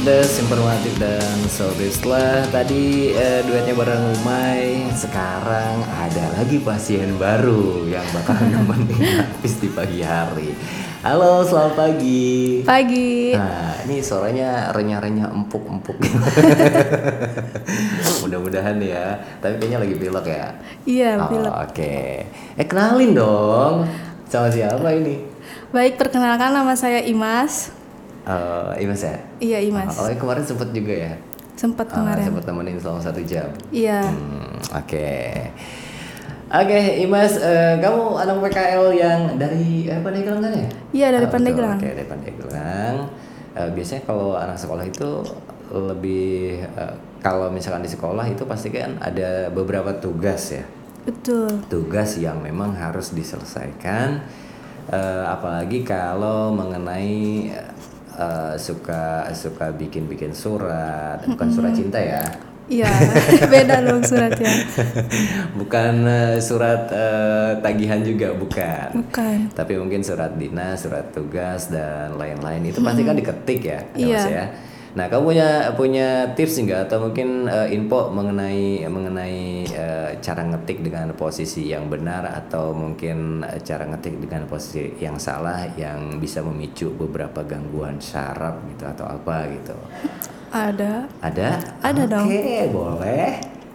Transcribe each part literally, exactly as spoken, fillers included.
Cerdas, informatif dan solid. Setelah tadi eh, duetnya bareng Umay, sekarang ada lagi pasien baru yang bakal nemenin Hafiz di pagi hari. Halo, selamat pagi. Pagi. Nah, ini suaranya renyah-renyah empuk-empuk. Mudah-mudahan ya. Tapi kayaknya lagi pilek ya. Iya, Oh, pilek. Oke. Eh kenalin dong. Sama siapa ini? Baik, perkenalkan nama saya Imas. Uh, Imas ya? Iya, Imas. Oh, oh kemarin sempet juga ya? Sempat Ah, kemarin. sempat temenin selama satu jam. Iya. Hmm, Oke. Oke, Imas, eh, kamu anak P K L yang dari eh, Pandeglang kan ya? Iya, dari Ah, betul. Pandeglang. Oke, dari Pandeglang. Eh, biasanya kalau anak sekolah itu lebih eh, kalau misalkan di sekolah itu pasti kan ada beberapa tugas ya. Betul. Tugas yang memang harus diselesaikan, eh, apalagi kalau mengenai eh, suka suka bikin-bikin surat, bukan surat cinta ya. Iya, beda dong suratnya. Bukan eh, surat eh, tagihan juga, bukan. Bukan. Tapi mungkin surat dinas, surat tugas dan lain-lain itu pasti kan diketik ya, ya Mas Iya. ya. Nah, kamu punya punya tips nggak atau mungkin eh, info mengenai mengenai eh, cara ngetik dengan posisi yang benar atau mungkin eh, cara ngetik dengan posisi yang salah yang bisa memicu beberapa gangguan saraf gitu atau apa gitu? Ada. Ada? Ada dong. Oke, boleh.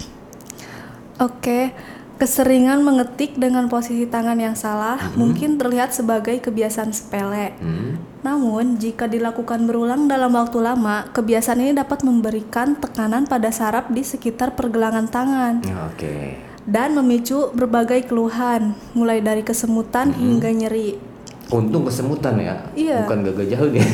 Oke. Keseringan mengetik dengan posisi tangan yang salah mungkin terlihat sebagai kebiasaan sepele. Hmm. Namun, jika dilakukan berulang dalam waktu lama, kebiasaan ini dapat memberikan tekanan pada saraf di sekitar pergelangan tangan Oke. dan memicu berbagai keluhan, mulai dari kesemutan hingga nyeri. Untung kesemutan ya, Iya. bukan gagah jauh nih.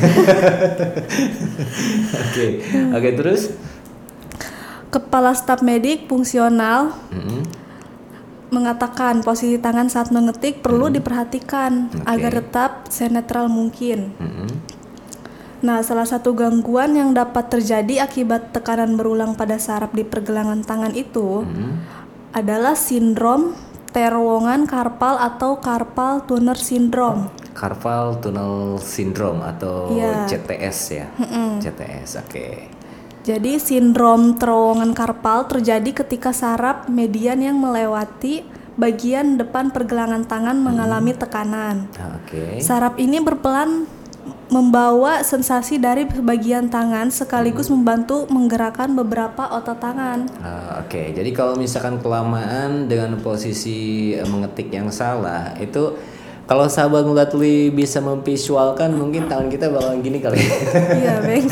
Oke, oke terus. Kepala staf medik fungsional Mm-mm. mengatakan posisi tangan saat mengetik perlu diperhatikan Oke. agar tetap senetral mungkin. Mm-mm. Nah, salah satu gangguan yang dapat terjadi akibat tekanan berulang pada saraf di pergelangan tangan itu Mm. adalah sindrom terowongan karpal atau carpal tunnel syndrome. Carpal tunnel syndrome atau Iya. C T S ya. C T S, oke. Jadi sindrom terowongan karpal terjadi ketika saraf median yang melewati bagian depan pergelangan tangan mengalami tekanan. Ah, Oke. Saraf ini berpelan membawa sensasi dari bagian tangan sekaligus membantu menggerakkan beberapa otot tangan. Ah, Oke, jadi kalau misalkan kelamaan dengan posisi eh, mengetik yang salah itu kalau sahabat Mulatuli bisa memvisualkan mungkin tangan kita bakalan gini kali. Iya, Bang.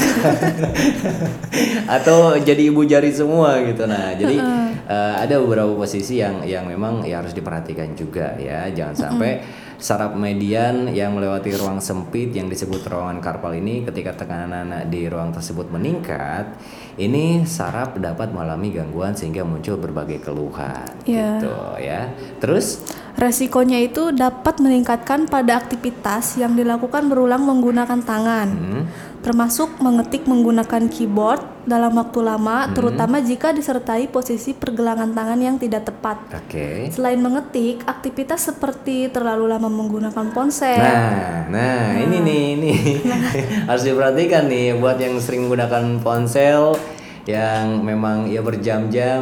Atau jadi ibu jari semua gitu. Nah, jadi eh, ada beberapa posisi yang yang memang ya harus diperhatikan juga ya. Jangan sampai saraf median yang melewati ruang sempit yang disebut terowongan karpal ini ketika tekanan di ruang tersebut meningkat, ini saraf dapat mengalami gangguan sehingga muncul berbagai keluhan Iya. gitu ya. Terus Resikonya itu dapat meningkatkan pada aktivitas yang dilakukan berulang menggunakan tangan, hmm, termasuk mengetik menggunakan keyboard dalam waktu lama, terutama jika disertai posisi pergelangan tangan yang tidak tepat. oke. Selain mengetik, aktivitas seperti terlalu lama menggunakan ponsel. Nah, nah ini nih, ini harus diperhatikan nih buat yang sering menggunakan ponsel yang memang ya berjam-jam